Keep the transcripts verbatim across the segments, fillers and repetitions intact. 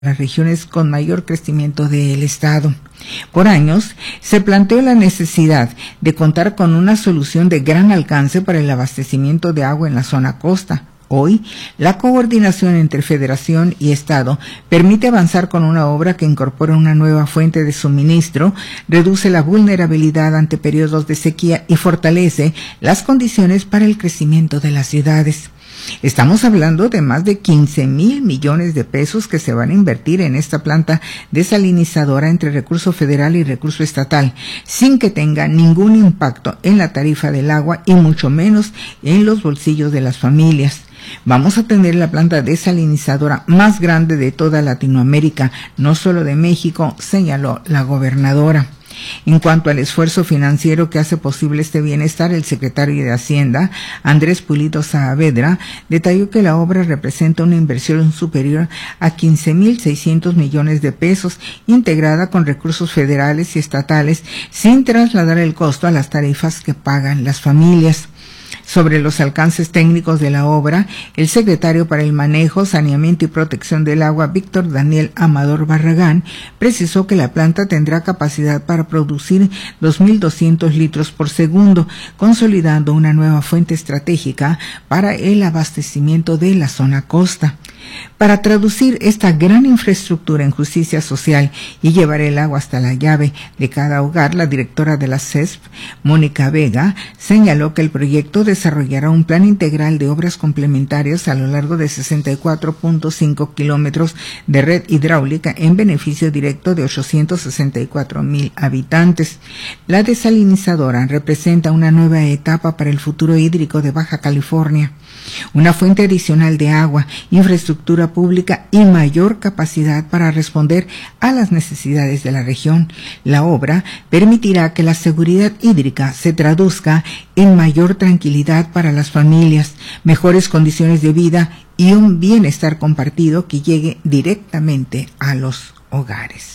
las regiones con mayor crecimiento del Estado. Por años, se planteó la necesidad de contar con una solución de gran alcance para el abastecimiento de agua en la zona costa. Hoy, la coordinación entre Federación y Estado permite avanzar con una obra que incorpora una nueva fuente de suministro, reduce la vulnerabilidad ante periodos de sequía y fortalece las condiciones para el crecimiento de las ciudades. Estamos hablando de más de quince mil millones de pesos que se van a invertir en esta planta desalinizadora entre recurso federal y recurso estatal, sin que tenga ningún impacto en la tarifa del agua y mucho menos en los bolsillos de las familias. Vamos a tener la planta desalinizadora más grande de toda Latinoamérica, no solo de México, señaló la gobernadora. En cuanto al esfuerzo financiero que hace posible este bienestar, el secretario de Hacienda, Andrés Pulido Saavedra, detalló que la obra representa una inversión superior a quince mil seiscientos millones de pesos, integrada con recursos federales y estatales, sin trasladar el costo a las tarifas que pagan las familias. Sobre los alcances técnicos de la obra, el secretario para el Manejo, Saneamiento y Protección del Agua, Víctor Daniel Amador Barragán, precisó que la planta tendrá capacidad para producir dos mil doscientos litros por segundo, consolidando una nueva fuente estratégica para el abastecimiento de la zona costa. Para traducir esta gran infraestructura en justicia social y llevar el agua hasta la llave de cada hogar, la directora de la C E S P, Mónica Vega, señaló que el proyecto desarrollará un plan integral de obras complementarias a lo largo de sesenta y cuatro punto cinco kilómetros de red hidráulica en beneficio directo de ochocientos sesenta y cuatro mil habitantes. La desalinizadora representa una nueva etapa para el futuro hídrico de Baja California, una fuente adicional de agua, infraestructura pública y mayor capacidad para responder a las necesidades de la región. La obra permitirá que la seguridad hídrica se traduzca en mayor tranquilidad para las familias, mejores condiciones de vida y un bienestar compartido que llegue directamente a los hogares.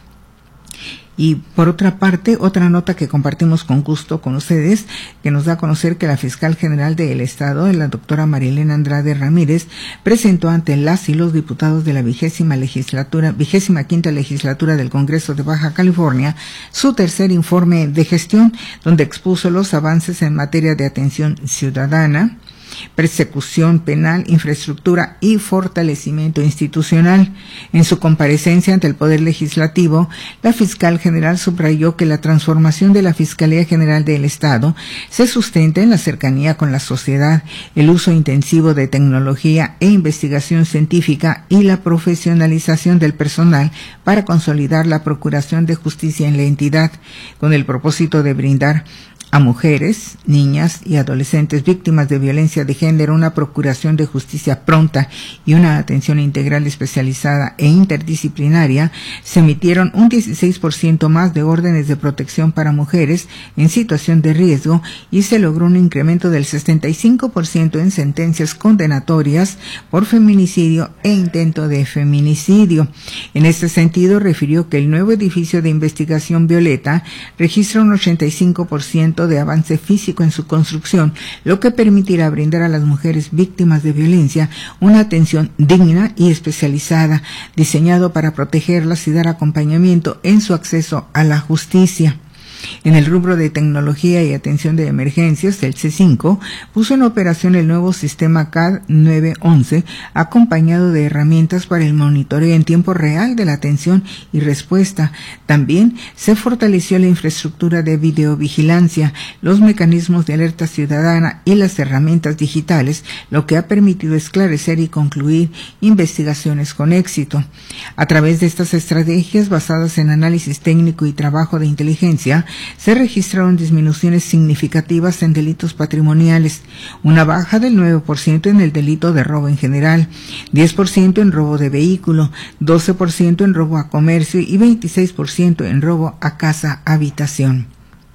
Y por otra parte, otra nota que compartimos con gusto con ustedes, que nos da a conocer que la fiscal general del Estado, la doctora Marilena Andrade Ramírez, presentó ante las y los diputados de la vigésima legislatura, vigésima quinta legislatura del Congreso de Baja California, su tercer informe de gestión, donde expuso los avances en materia de atención ciudadana, persecución penal, infraestructura y fortalecimiento institucional. En su comparecencia ante el Poder Legislativo, la fiscal general subrayó que la transformación de la Fiscalía General del Estado se sustenta en la cercanía con la sociedad, el uso intensivo de tecnología e investigación científica y la profesionalización del personal para consolidar la procuración de justicia en la entidad, con el propósito de brindar a mujeres, niñas y adolescentes víctimas de violencia de género una procuración de justicia pronta y una atención integral especializada e interdisciplinaria. Se emitieron un dieciséis por ciento más de órdenes de protección para mujeres en situación de riesgo y se logró un incremento del setenta y cinco por ciento en sentencias condenatorias por feminicidio e intento de feminicidio. En este sentido, refirió que el nuevo edificio de investigación Violeta registra un ochenta y cinco por ciento de avance físico en su construcción, lo que permitirá brindar a las mujeres víctimas de violencia una atención digna y especializada, diseñado para protegerlas y dar acompañamiento en su acceso a la justicia. En el rubro de tecnología y atención de emergencias, el C cinco puso en operación el nuevo sistema C A D nueve once, acompañado de herramientas para el monitoreo en tiempo real de la atención y respuesta. También se fortaleció la infraestructura de videovigilancia, los mecanismos de alerta ciudadana y las herramientas digitales, lo que ha permitido esclarecer y concluir investigaciones con éxito. A través de estas estrategias basadas en análisis técnico y trabajo de inteligencia, se registraron disminuciones significativas en delitos patrimoniales, una baja del nueve por ciento en el delito de robo en general, diez por ciento en robo de vehículo, doce por ciento en robo a comercio y veintiséis por ciento en robo a casa habitación.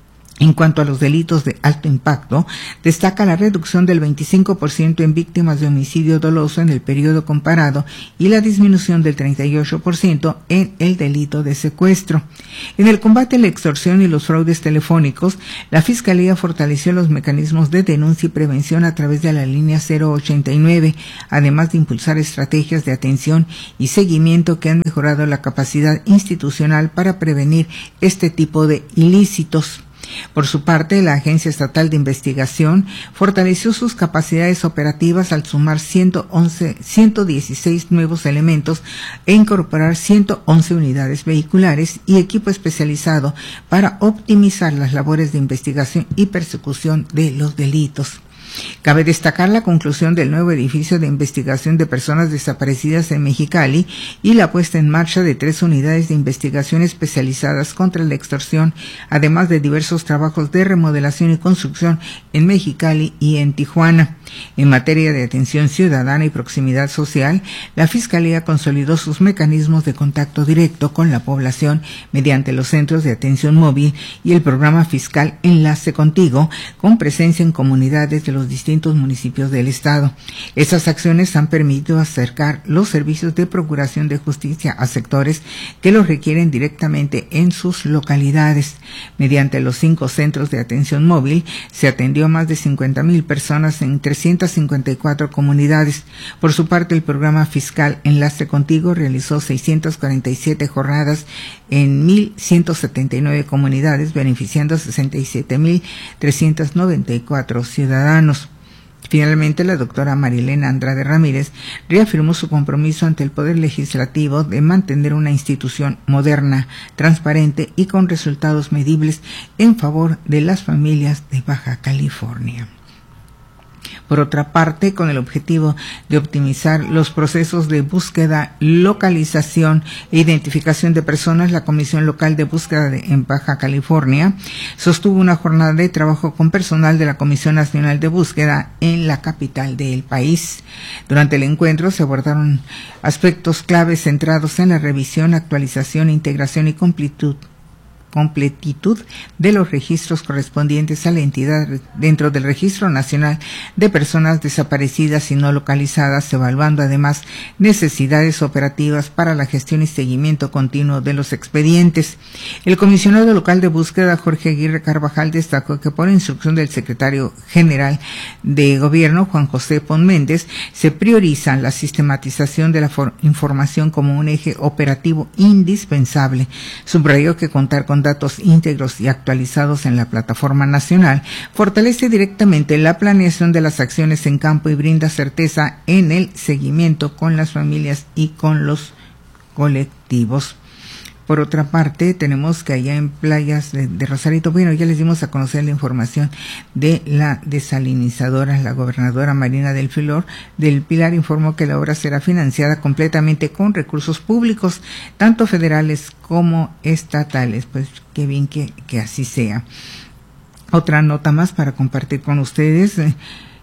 En cuanto a los delitos de alto impacto, destaca la reducción del veinticinco por ciento en víctimas de homicidio doloso en el periodo comparado y la disminución del treinta y ocho por ciento en el delito de secuestro. En el combate a la extorsión y los fraudes telefónicos, la Fiscalía fortaleció los mecanismos de denuncia y prevención a través de la línea cero ochenta y nueve, además de impulsar estrategias de atención y seguimiento que han mejorado la capacidad institucional para prevenir este tipo de ilícitos. Por su parte, la Agencia Estatal de Investigación fortaleció sus capacidades operativas al sumar ciento once, ciento dieciséis nuevos elementos e incorporar ciento once unidades vehiculares y equipo especializado para optimizar las labores de investigación y persecución de los delitos. Cabe destacar la conclusión del nuevo edificio de investigación de personas desaparecidas en Mexicali y la puesta en marcha de tres unidades de investigación especializadas contra la extorsión, además de diversos trabajos de remodelación y construcción en Mexicali y en Tijuana. En materia de atención ciudadana y proximidad social, la Fiscalía consolidó sus mecanismos de contacto directo con la población mediante los centros de atención móvil y el programa fiscal Enlace Contigo, con presencia en comunidades de los distintos municipios del estado. Esas acciones han permitido acercar los servicios de procuración de justicia a sectores que los requieren directamente en sus localidades. Mediante los cinco centros de atención móvil se atendió a más de cincuenta mil personas en trescientas cincuenta y cuatro comunidades. Por su parte, el programa fiscal Enlace Contigo realizó seiscientas cuarenta y siete jornadas en mil ciento setenta y nueve comunidades, beneficiando a sesenta y siete mil trescientos noventa y cuatro ciudadanos. Finalmente, la doctora Marilena Andrade Ramírez reafirmó su compromiso ante el Poder Legislativo de mantener una institución moderna, transparente y con resultados medibles en favor de las familias de Baja California. Por otra parte, con el objetivo de optimizar los procesos de búsqueda, localización e identificación de personas, la Comisión Local de Búsqueda de, en Baja California sostuvo una jornada de trabajo con personal de la Comisión Nacional de Búsqueda en la capital del país. Durante el encuentro se abordaron aspectos claves centrados en la revisión, actualización, integración y completud completitud de los registros correspondientes a la entidad dentro del Registro Nacional de Personas Desaparecidas y No Localizadas, evaluando además necesidades operativas para la gestión y seguimiento continuo de los expedientes. El comisionado local de búsqueda, Jorge Aguirre Carvajal, destacó que por instrucción del secretario general de Gobierno, Juan José Pon Méndez, se prioriza la sistematización de la información como un eje operativo indispensable. Subrayó que contar con datos íntegros y actualizados en la plataforma nacional fortalece directamente la planeación de las acciones en campo y brinda certeza en el seguimiento con las familias y con los colectivos. Por otra parte, tenemos que allá en Playas de, de Rosarito, bueno, ya les dimos a conocer la información de la desalinizadora. La gobernadora Marina del Filor, del Pilar, informó que la obra será financiada completamente con recursos públicos, tanto federales como estatales. Pues qué bien que, que así sea. Otra nota más para compartir con ustedes. Eh,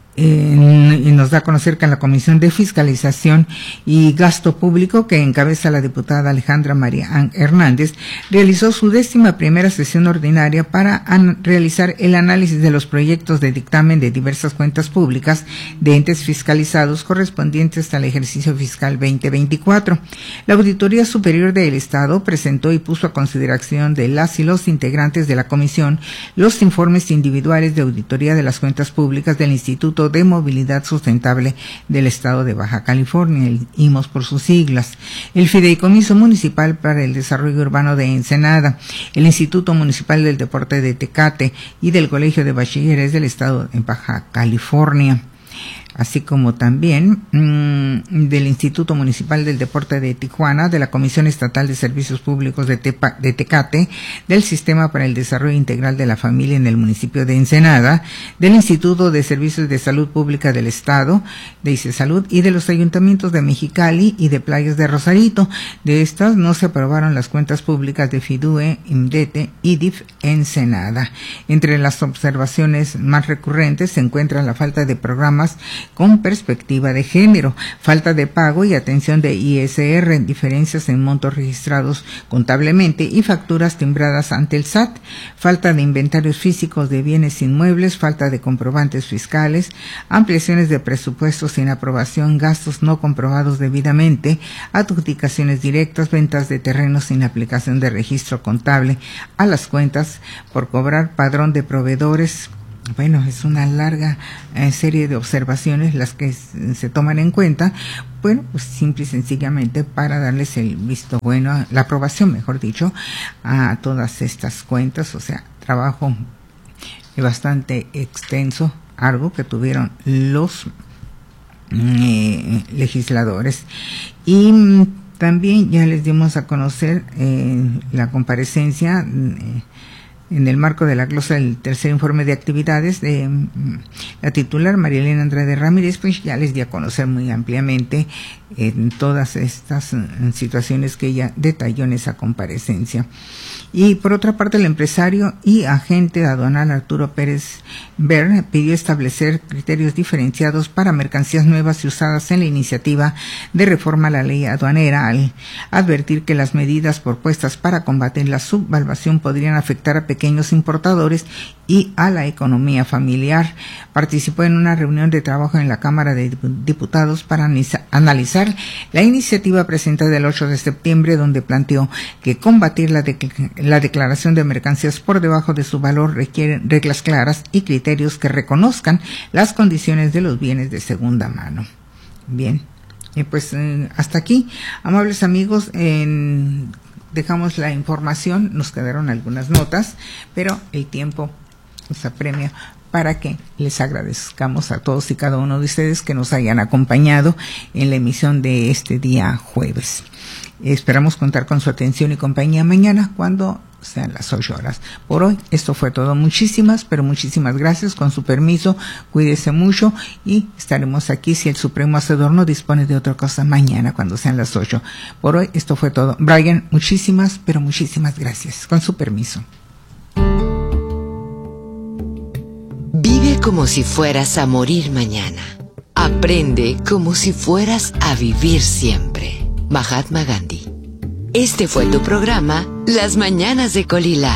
Eh, y nos da a conocer que en la Comisión de Fiscalización y Gasto Público, que encabeza la diputada Alejandra María Hernández, realizó su décima primera sesión ordinaria para an- realizar el análisis de los proyectos de dictamen de diversas cuentas públicas de entes fiscalizados correspondientes al ejercicio fiscal veinte veinticuatro. La Auditoría Superior del Estado presentó y puso a consideración de las y los integrantes de la comisión los informes individuales de auditoría de las cuentas públicas del Instituto de Movilidad Sustentable del Estado de Baja California, el I M O S por sus siglas, el Fideicomiso Municipal para el Desarrollo Urbano de Ensenada, el Instituto Municipal del Deporte de Tecate y del Colegio de Bachilleres del Estado de Baja California, así como también mmm, del Instituto Municipal del Deporte de Tijuana, de la Comisión Estatal de Servicios Públicos de, Tepa, de Tecate, del Sistema para el Desarrollo Integral de la Familia en el municipio de Ensenada, del Instituto de Servicios de Salud Pública del Estado, de ICESalud, y de los ayuntamientos de Mexicali y de Playas de Rosarito. De estas no se aprobaron las cuentas públicas de FIDUE, IMDETE y D I F Ensenada. Entre las observaciones más recurrentes se encuentra la falta de programas con perspectiva de género, falta de pago y atención de I S R, diferencias en montos registrados contablemente y facturas timbradas ante el S A T, falta de inventarios físicos de bienes inmuebles, falta de comprobantes fiscales, ampliaciones de presupuestos sin aprobación, gastos no comprobados debidamente, adjudicaciones directas, ventas de terrenos sin aplicación de registro contable a las cuentas por cobrar, padrón de proveedores. Bueno, es una larga eh, serie de observaciones las que s- se toman en cuenta, bueno, pues simple y sencillamente para darles el visto bueno, la aprobación, mejor dicho, a todas estas cuentas, o sea, trabajo bastante extenso, arduo que tuvieron los eh, legisladores. Y mm, también ya les dimos a conocer eh, la comparecencia eh, en el marco de la glosa del tercer informe de actividades de mm, la titular María Elena Andrade Ramírez, pues ya les di a conocer muy ampliamente en todas estas mm, situaciones que ella detalló en esa comparecencia. Y por otra parte, el empresario y agente aduanal Arturo Pérez Ver pidió establecer criterios diferenciados para mercancías nuevas y usadas en la iniciativa de reforma a la ley aduanera, al advertir que las medidas propuestas para combatir la subvaluación podrían afectar a pequeños importadores y a la economía familiar. Participó en una reunión de trabajo en la Cámara de Diputados para analizar la iniciativa presentada el ocho de septiembre, donde planteó que combatir la, de, la declaración de mercancías por debajo de su valor requiere reglas claras y criterios que reconozcan las condiciones de los bienes de segunda mano. Bien, eh, pues eh, hasta aquí, amables amigos, en, dejamos la información, nos quedaron algunas notas, pero el tiempo nos apremia para que les agradezcamos a todos y cada uno de ustedes que nos hayan acompañado en la emisión de este día jueves. Esperamos contar con su atención y compañía mañana cuando sean las ocho horas. Por hoy esto fue todo. Muchísimas, pero muchísimas gracias. Con su permiso, cuídese mucho y estaremos aquí si el Supremo Hacedor no dispone de otra cosa mañana cuando sean las ocho. Por hoy esto fue todo. Brian, muchísimas, pero muchísimas gracias. Con su permiso. Vive como si fueras a morir mañana. Aprende como si fueras a vivir siempre. Mahatma Gandhi. Este fue tu programa, Las Mañanas de Colila.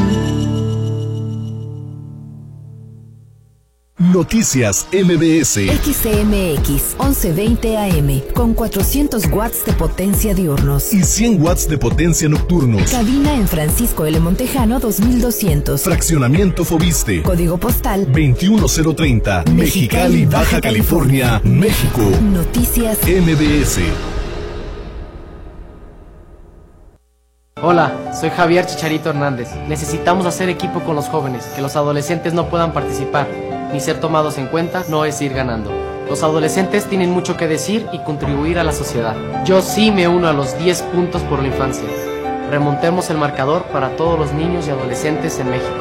Noticias M B S. X C M X once veinte A M con cuatrocientos watts de potencia diurnos y cien watts de potencia nocturnos. Cabina en Francisco L. Montejano dos mil doscientos. Fraccionamiento Fobiste. Código postal veintiuno cero treinta. Mexicali, Baja California, México. Noticias M B S. Hola, soy Javier Chicharito Hernández. Necesitamos hacer equipo con los jóvenes. Que los adolescentes no puedan participar ni ser tomados en cuenta no es ir ganando. Los adolescentes tienen mucho que decir y contribuir a la sociedad. Yo sí me uno a los diez puntos por la infancia. Remontemos el marcador para todos los niños y adolescentes en México.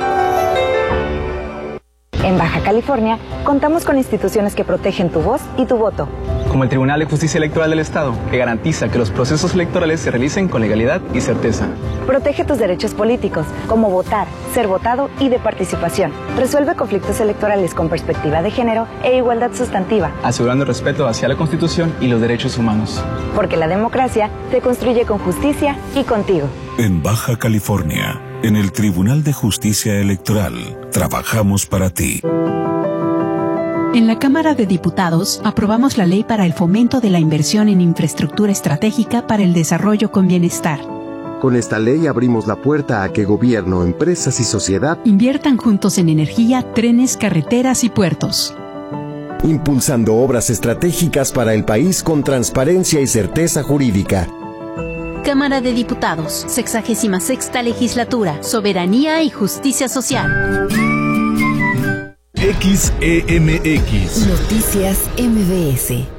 En Baja California, contamos con instituciones que protegen tu voz y tu voto. Como el Tribunal de Justicia Electoral del Estado, que garantiza que los procesos electorales se realicen con legalidad y certeza. Protege tus derechos políticos, como votar, ser votado y de participación. Resuelve conflictos electorales con perspectiva de género e igualdad sustantiva. Asegurando el respeto hacia la Constitución y los derechos humanos. Porque la democracia se construye con justicia y contigo. En Baja California, en el Tribunal de Justicia Electoral, trabajamos para ti. En la Cámara de Diputados aprobamos la ley para el fomento de la inversión en infraestructura estratégica para el desarrollo con bienestar. Con esta ley abrimos la puerta a que gobierno, empresas y sociedad inviertan juntos en energía, trenes, carreteras y puertos. Impulsando obras estratégicas para el país con transparencia y certeza jurídica. Cámara de Diputados, sexagésima sexta legislatura, soberanía y justicia social. X E M X. Noticias M B S.